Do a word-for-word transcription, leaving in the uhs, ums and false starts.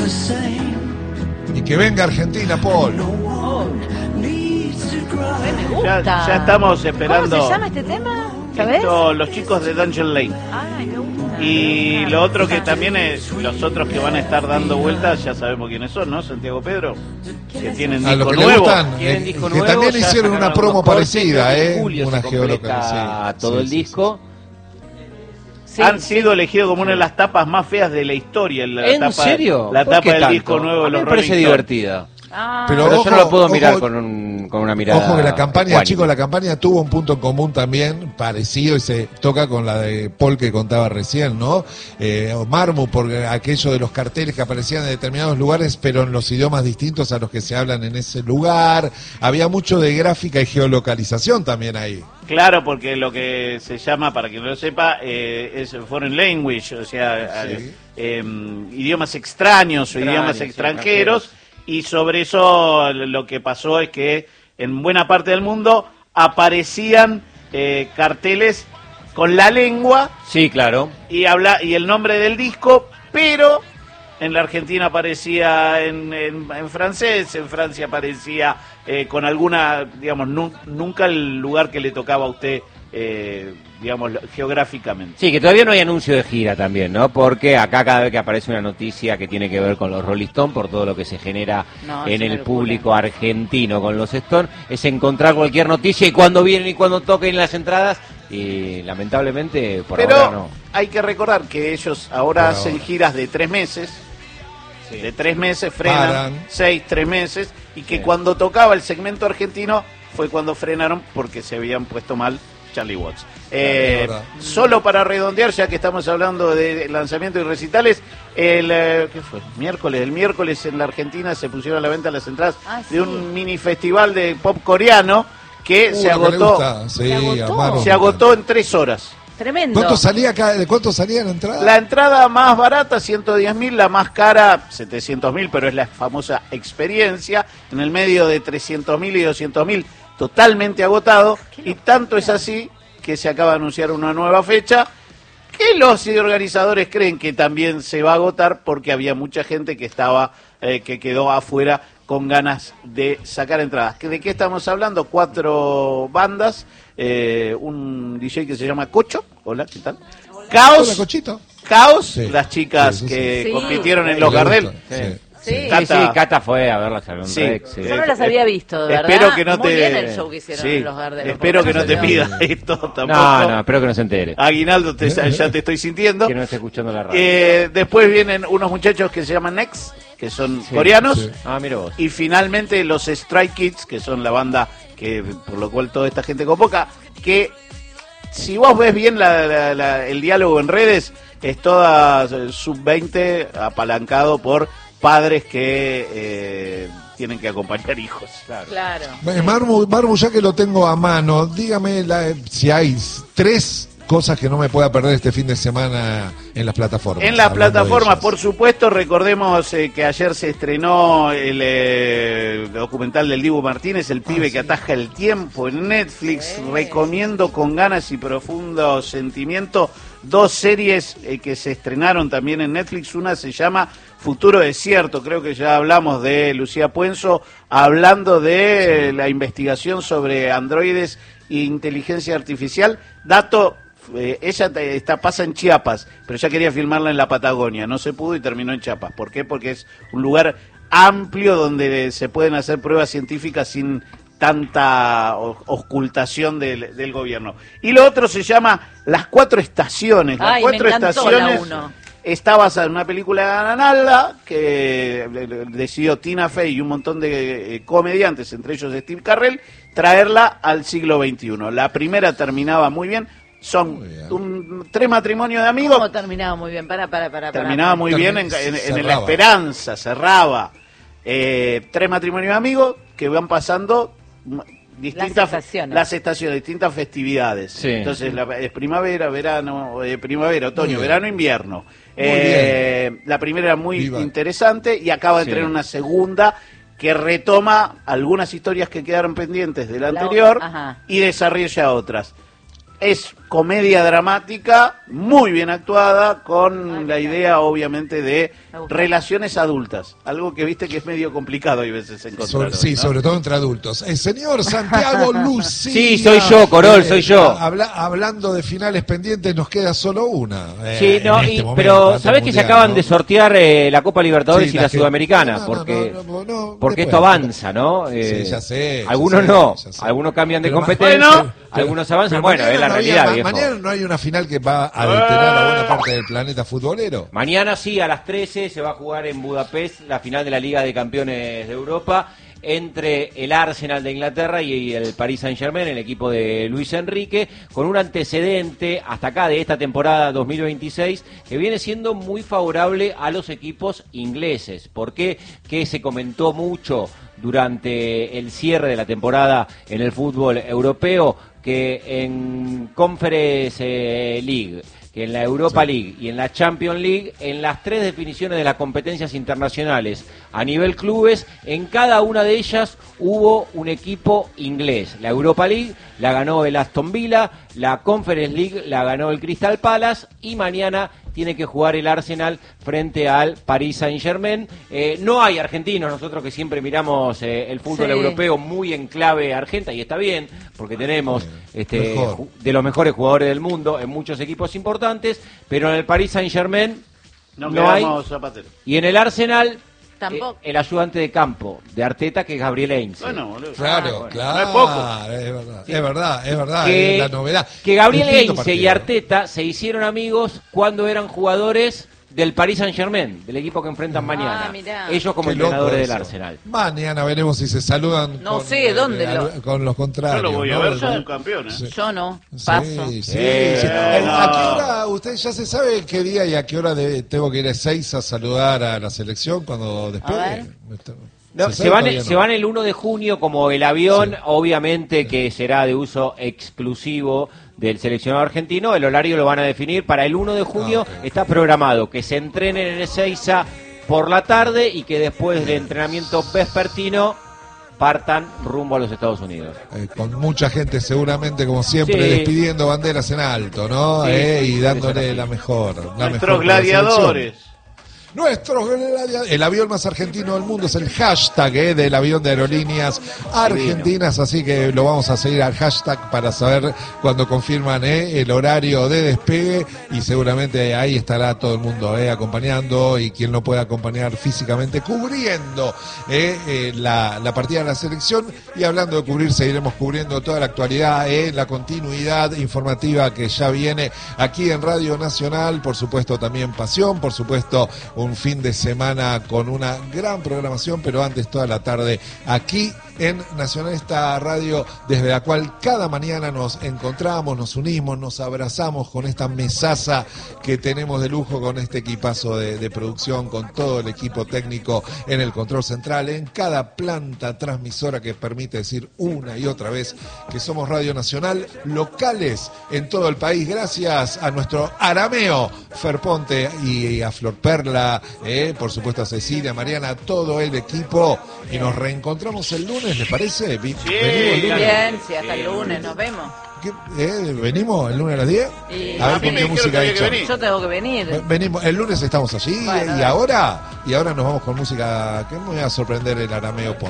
Y que venga Argentina, Paul. Ya, ya estamos esperando. ¿Cómo se llama este tema? ¿Sabes? Esto, los chicos de Dungeon Lane. Ay, me gusta. Y lo otro que también es, los otros que van a estar dando vueltas, ya sabemos quiénes son, ¿no? Santiago Pedro, que tienen A disco los que le nuevo. gustan, Tienen eh, disco que nuevo, también ya hicieron sacaron una promo algunos cortes, parecida, creo que ¿eh? en julio Una se geolocalización. completa Sí, todo sí, el sí, disco. Sí, Han sí. sido elegidos como una de las tapas más feas de la historia. La ¿En tapa, serio? La ¿Por tapa qué del tanto? disco nuevo de A mí los me parece Rolling Stones. divertida. Ah, Pero Pero ojo, yo no la puedo mirar ojo, con, un, con una mirada. Ojo que la campaña, ecuánime. chicos, la campaña tuvo un punto en común también, parecido, y se toca con la de Paul que contaba recién, ¿no? Eh, o Marmu, por aquello de los carteles que aparecían en determinados lugares, pero en los idiomas distintos a los que se hablan en ese lugar. Había mucho de gráfica y geolocalización también ahí. Claro, porque lo que se llama, para quien no lo sepa, eh, es foreign language, o sea, Sí. eh, eh, idiomas extraños o Extraños, idiomas sí, extranjeros, extranjeros. y sobre eso lo que pasó es que en buena parte del mundo aparecían eh, carteles con la lengua Sí, claro. y habla y el nombre del disco, pero en la Argentina aparecía en, en, en francés, en Francia aparecía eh, con alguna, digamos, nu- nunca el lugar que le tocaba a usted, eh, digamos, lo- geográficamente. Sí, que todavía no hay anuncio de gira también, ¿no? Porque acá cada vez que aparece una noticia que tiene que ver con los Rolling Stones, por todo lo que se genera No, en es una el locura. público argentino con los Stones, es encontrar cualquier noticia y cuando vienen y cuando toquen las entradas, y lamentablemente por Pero ahora no. hay que recordar que ellos ahora Por hacen ahora. giras de tres meses, Sí. de tres meses frenan, Paran. seis, tres meses, y que Sí. cuando tocaba el segmento argentino fue cuando frenaron porque se habían puesto mal Charlie Watts. Eh, es verdad. solo para redondear, ya que estamos hablando de lanzamiento y recitales, el eh, ¿qué fue? Miércoles, el miércoles en la Argentina se pusieron a la venta las entradas Ah, sí. de un mini festival de pop coreano que Uh, se lo que le agotó, gusta. Sí, Se agotó. a Maru se me agotó en tres horas. Tremendo. ¿Cuánto salía acá? ¿De cuánto salía la entrada? La entrada más barata, ciento diez mil, la más cara, setecientos mil, pero es la famosa experiencia, en el medio de trescientos mil y doscientos mil, totalmente agotado, y tanto es así que se acaba de anunciar una nueva fecha, que los organizadores creen que también se va a agotar porque había mucha gente que estaba, eh, que quedó afuera con ganas de sacar entradas. ¿De qué estamos hablando? Cuatro bandas, eh, un D J que se llama Cocho, hola, ¿qué tal? Caos, Hola, Cochito. Caos, Sí. las chicas Sí, sí, que sí. compitieron en Sí. los Le Gardel. gusta, Sí. sí. Sí. Sí, Cata. sí, Cata fue a ver la Salón Sí. Rex. sí. Yo no las había visto, de verdad. Espero que no Muy te... bien el show que hicieron Sí, en los Gardel. espero que no te Porque pida esto tampoco. No, no, espero que no se entere. Aguinaldo, te- ya te estoy sintiendo. Que no esté escuchando la radio. Eh, después vienen unos muchachos que se llaman Next, que son Sí, coreanos. sí. Ah, mira vos. Y finalmente los Stray Kids, que son la banda que por lo cual toda esta gente convoca, que si vos ves bien la- la- la- el diálogo en redes, es toda sub veinte apalancado por padres que eh, tienen que acompañar hijos. Claro. Eh, Marmu, Marmu, ya que lo tengo a mano, dígame la- si hay tres cosas que no me pueda perder este fin de semana en las plataformas. En las hablando de plataformas, ellas. por supuesto, recordemos eh, que ayer se estrenó el eh, documental del Dibu Martínez, El pibe que ataja el tiempo, en Netflix. Recomiendo con ganas y profundo sentimiento dos series eh, que se estrenaron también en Netflix. Una se llama Futuro Desierto, creo que ya hablamos de Lucía Puenzo, hablando de la investigación sobre androides e inteligencia artificial. Dato... Eh, ella te- está pasa en Chiapas, pero ya quería filmarla en la Patagonia, no se pudo y terminó en Chiapas. ¿Por qué? Porque es un lugar amplio donde se pueden hacer pruebas científicas sin tanta o- ocultación del, del gobierno. Y lo otro se llama Las Cuatro Estaciones. Las Ay, me Cuatro encantó Estaciones la uno. está basada en una película de Ananalda que le- le- decidió Tina Fey y un montón de eh, comediantes, entre ellos Steve Carell, traerla al siglo veintiuno. La primera terminaba muy bien. Son Muy bien. un- tres matrimonios de amigos. ¿Cómo terminaba muy bien? Para, para, para. Terminaba muy bien en, Termin- en- en cerraba. La Esperanza, cerraba. Eh, tres matrimonios de amigos que van pasando mm, distintas Las estaciones. las estaciones, distintas festividades. Sí. Entonces la- es primavera, verano, eh, primavera, Muy otoño, bien. verano, invierno. Eh, la primera era muy Viva. interesante y acaba de Sí. tener una segunda que retoma algunas historias que quedaron pendientes de la La anterior otra, ajá. y desarrolla otras. Es comedia dramática muy bien actuada, con la idea obviamente de relaciones adultas, algo que viste que es medio complicado hay veces encontrar. Sobre, sí, ¿no? sobre todo entre adultos. El señor Santiago Lucía. Sí, soy yo, Corol, soy yo. Habla, hablando de finales pendientes, nos queda solo una. Eh, Sí, no, en este y, momento, pero antes ¿sabés del que se Mundial, acaban ¿no? de sortear eh, la Copa Libertadores Sí, y la las que- Sudamericana? No, no, porque no, no, no, porque después, esto avanza, ¿no? Eh, Sí, ya sé, ya Algunos sé, no, ya sé. algunos cambian de Pero ma- competencia, Bueno, algunos avanzan. Pero Bueno, mañana es la no había- realidad, ma- viejo. Mañana no hay una final que va a detener a buena parte del planeta futbolero. Mañana sí, a las trece se va a jugar en Budapest la final de la Liga de Campeones de Europa entre el Arsenal de Inglaterra y el Paris Saint-Germain, el equipo de Luis Enrique, con un antecedente hasta acá de esta temporada dos mil veintiséis que viene siendo muy favorable a los equipos ingleses. ¿Por qué? Que se comentó mucho durante el cierre de la temporada en el fútbol europeo que en Conference eh, League, que en la Europa Sí. League y en la Champions League, en las tres definiciones de las competencias internacionales a nivel clubes, en cada una de ellas hubo un equipo inglés. La Europa League la ganó el Aston Villa, la Conference League la ganó el Crystal Palace y mañana tiene que jugar el Arsenal frente al Paris Saint-Germain. Eh, no hay argentinos, nosotros que siempre miramos eh, el fútbol Sí. europeo muy en clave argenta, y está bien, porque tenemos este, Mejor. ju- de los mejores jugadores del mundo en muchos equipos importantes, pero en el Paris Saint-Germain No, no hay, quedamos zapateros. y en el Arsenal Tampoco. eh, el ayudante de campo de Arteta, que es Gabriel Heinze. Bueno, boludo. Claro, Ah, bueno. claro. No es poco. Es verdad, es verdad, es verdad, que, es la novedad. que Gabriel Distinto Heinze y partido. Arteta se hicieron amigos cuando eran jugadores del Paris Saint-Germain, del equipo que enfrentan mañana. mirá. Ellos como Qué loco entrenadores del eso. Arsenal. Mañana veremos si se saludan No con, sé, ¿dónde eh, lo- al- con los contrarios. Yo lo voy a ¿no? ver como un campeón, ¿eh? Sí. Yo no, Sí, paso. sí, sí. Eh, Eh, no. ¿A qué hora usted ya se sabe qué día y a qué hora de- tengo que ir a Seis a saludar a la selección cuando despegue? A ver. No, ¿Se se, sabe van, todavía se no? van el uno de junio como el avión, Sí. obviamente que será de uso exclusivo del seleccionado argentino. El horario lo van a definir para el uno de junio. Ah, ok. Está programado que se entrenen en Ezeiza por la tarde y que después del entrenamiento vespertino partan rumbo a los Estados Unidos. Eh, con mucha gente seguramente, como siempre, Sí. despidiendo banderas en alto, ¿no? Sí, Eh, sí, y sí, dándole eso es la así. mejor. La Nuestros mejor por la selección. gladiadores. Nuestros gladiadores. El avión más argentino del mundo es el hashtag eh, del avión de aerolíneas argentinas, así que lo vamos a seguir al hashtag para saber cuando confirman eh, el horario de despegue, y seguramente ahí estará todo el mundo eh, acompañando, y quien no pueda acompañar físicamente cubriendo eh, eh, la, la partida de la selección. Y hablando de cubrir, seguiremos cubriendo toda la actualidad, eh, la continuidad informativa que ya viene aquí en Radio Nacional, por supuesto también Pasión, por supuesto un fin de semana con una gran programación, pero antes toda la tarde aquí en Nacional, esta radio desde la cual cada mañana nos encontramos, nos unimos, nos abrazamos con esta mesaza que tenemos de lujo, con este equipazo de, de producción, con todo el equipo técnico en el control central, en cada planta transmisora que permite decir una y otra vez que somos Radio Nacional, locales en todo el país, gracias a nuestro Arameo Ferponte y a Flor Perla, eh, por supuesto a Cecilia, Mariana, a todo el equipo, y nos reencontramos el lunes, ¿les parece? Vi- Sí, venimos el lunes. Bien, sí, hasta el lunes nos vemos. ¿Qué? ¿Eh? ¿Venimos el lunes a las diez? Y- A A ver mí con me qué dijeron música que había he que hecho. venir. Yo tengo que venir. Venimos, el lunes estamos allí, Bueno, y dale. ahora y ahora nos vamos con música que me va a sorprender el Arameo.